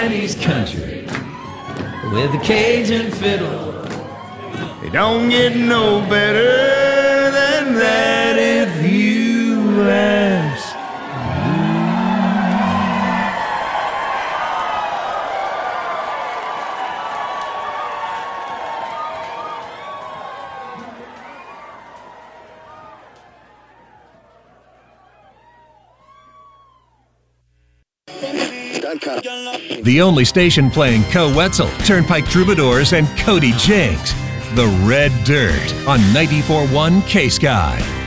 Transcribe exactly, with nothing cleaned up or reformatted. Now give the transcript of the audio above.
Chinese country with a Cajun fiddle. It don't get no better than that if you ask. The only station playing Co Wetzel, Turnpike Troubadours, and Cody Jinks. The Red Dirt on ninety-four point one K-Sky.